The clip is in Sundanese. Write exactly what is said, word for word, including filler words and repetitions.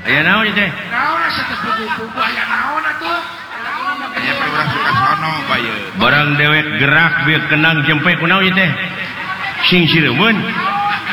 aya naon teh naon sates buku-buku aya naon atuh aya urang suka sono bayeut barang dewek gerak bieu kenang jempe kunaon teh sing sireun